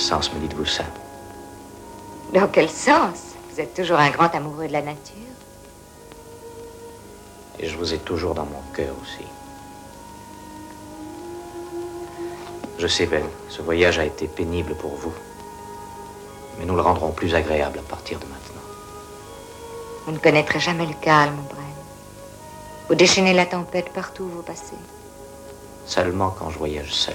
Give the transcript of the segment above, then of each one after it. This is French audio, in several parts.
sens me dites-vous ça? Dans quel sens? Vous êtes toujours un grand amoureux de la nature. Et je vous ai toujours dans mon cœur aussi. Je sais, Belle, ce voyage a été pénible pour vous. Mais nous le rendrons plus agréable à partir de maintenant. Vous ne connaîtrez jamais le calme, Bren. Vous déchaînez la tempête partout où vous passez. Seulement quand je voyage seul.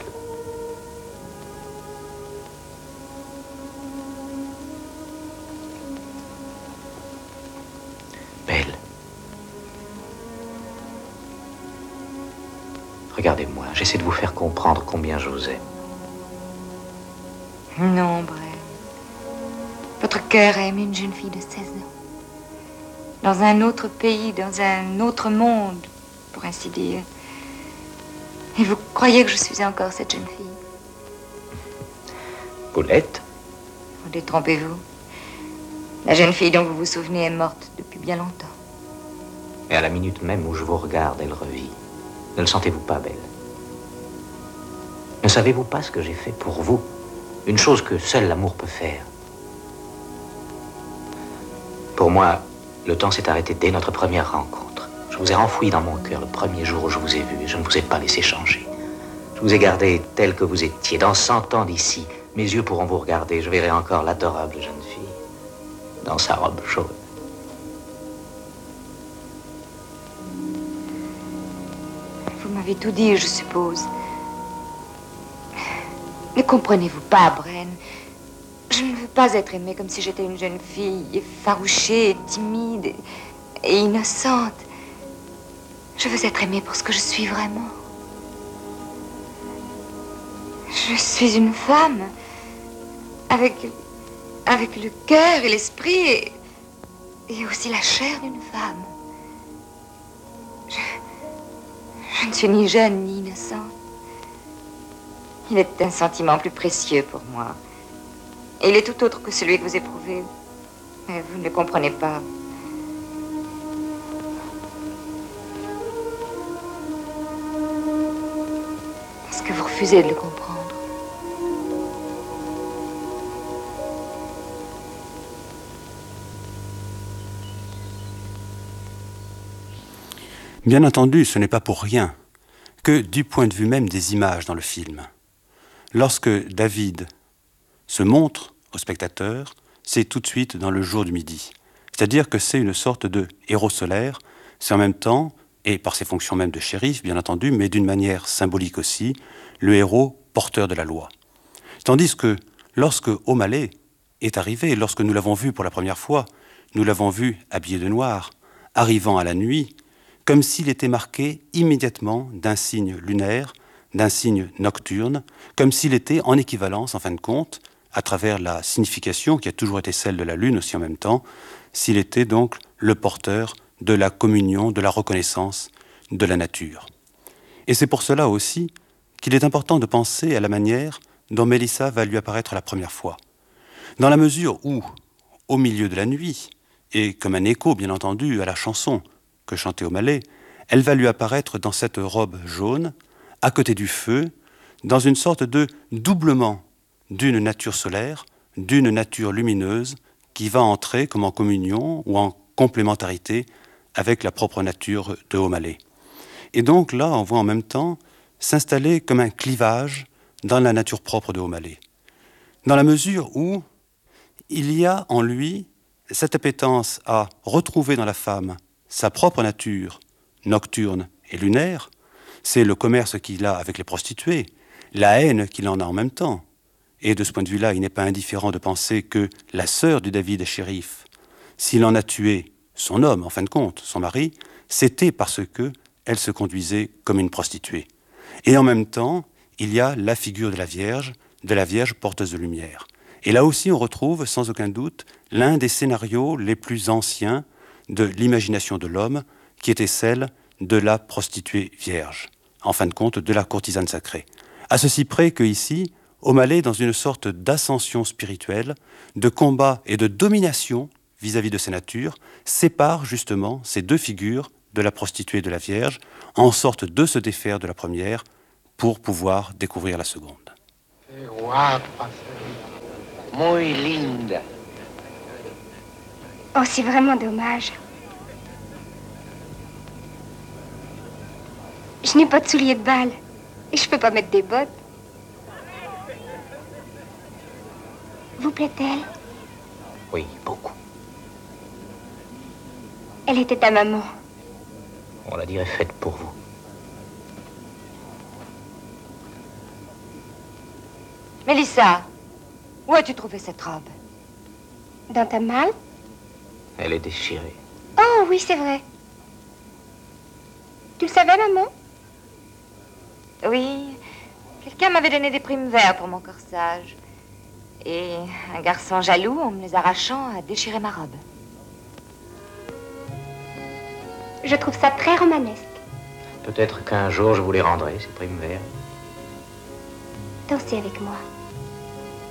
Belle. Regardez-moi, j'essaie de vous faire comprendre combien je vous aime. Non, Bren. Votre cœur a aimé une jeune fille de 16 ans. Dans un autre pays, dans un autre monde, pour ainsi dire. Et vous croyez que je suis encore cette jeune fille? Vous l'êtes? Vous détrompez-vous. La jeune fille dont vous vous souvenez est morte depuis bien longtemps. Et à la minute même où je vous regarde, elle revit. Ne le sentez-vous pas, Belle? Ne savez-vous pas ce que j'ai fait pour vous? Une chose que seul l'amour peut faire. Pour moi, le temps s'est arrêté dès notre première rencontre. Je vous ai enfoui dans mon cœur le premier jour où je vous ai vu et je ne vous ai pas laissé changer. Je vous ai gardé tel que vous étiez. Dans 100 ans d'ici, mes yeux pourront vous regarder. Je verrai encore l'adorable jeune fille dans sa robe chaude. Vous m'avez tout dit, je suppose. Ne comprenez-vous pas, Bren? Je ne veux pas être aimée comme si j'étais une jeune fille, effarouchée, timide et innocente. Je veux être aimée pour ce que je suis vraiment. Je suis une femme avec le cœur et l'esprit et aussi la chair d'une femme. Je ne suis ni jeune ni innocente. Il est un sentiment plus précieux pour moi. Et il est tout autre que celui que vous éprouvez. Mais vous ne le comprenez pas. Parce que vous refusez de le comprendre. Bien entendu, ce n'est pas pour rien que du point de vue même des images dans le film. Lorsque David se montre au spectateur, c'est tout de suite dans le jour du midi. C'est-à-dire que c'est une sorte de héros solaire, c'est en même temps, et par ses fonctions même de shérif, bien entendu, mais d'une manière symbolique aussi, le héros porteur de la loi. Tandis que lorsque O'Malley est arrivé, lorsque nous l'avons vu pour la première fois, nous l'avons vu habillé de noir, arrivant à la nuit, comme s'il était marqué immédiatement d'un signe lunaire, d'un signe nocturne, comme s'il était en équivalence, en fin de compte, à travers la signification qui a toujours été celle de la lune aussi en même temps, s'il était donc le porteur de la communion, de la reconnaissance de la nature. Et c'est pour cela aussi qu'il est important de penser à la manière dont Mélissa va lui apparaître la première fois. Dans la mesure où, au milieu de la nuit, et comme un écho bien entendu à la chanson que chantait O'Malley, elle va lui apparaître dans cette robe jaune, à côté du feu, dans une sorte de doublement d'une nature solaire, d'une nature lumineuse, qui va entrer comme en communion ou en complémentarité avec la propre nature de O'Malley. Et donc là, on voit en même temps s'installer comme un clivage dans la nature propre de O'Malley. Dans la mesure où il y a en lui cette appétence à retrouver dans la femme sa propre nature nocturne et lunaire, c'est le commerce qu'il a avec les prostituées, la haine qu'il en a en même temps. Et de ce point de vue-là, il n'est pas indifférent de penser que la sœur du David shérif, s'il en a tué son homme, en fin de compte, son mari, c'était parce qu'elle se conduisait comme une prostituée. Et en même temps, il y a la figure de la Vierge porteuse de lumière. Et là aussi, on retrouve, sans aucun doute, l'un des scénarios les plus anciens de l'imagination de l'homme, qui était celle de la prostituée vierge, en fin de compte, de la courtisane sacrée. À ceci près qu'ici, O'Malley, dans une sorte d'ascension spirituelle, de combat et de domination vis-à-vis de sa nature, sépare justement ces deux figures de la prostituée et de la Vierge, en sorte de se défaire de la première pour pouvoir découvrir la seconde. Muy linda. Oh, c'est vraiment dommage. Je n'ai pas de souliers de balle. Et je peux pas mettre des bottes. Vous plaît-elle? Oui, beaucoup. Elle était ta maman. On la dirait faite pour vous. Mélissa, où as-tu trouvé cette robe? Dans ta malle? Elle est déchirée. Oh, oui, c'est vrai. Tu le savais, maman? Oui, quelqu'un m'avait donné des primes verts pour mon corsage. Et un garçon jaloux, en me les arrachant, a déchiré ma robe. Je trouve ça très romanesque. Peut-être qu'un jour je vous les rendrai, ces primes verts. Dansez avec moi.